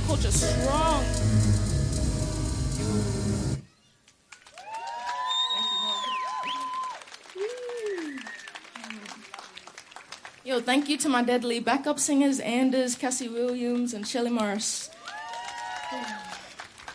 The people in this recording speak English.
culture strong. Yo, thank you to my deadly backup singers, Anders, Cassie Williams, and Shelly Morris.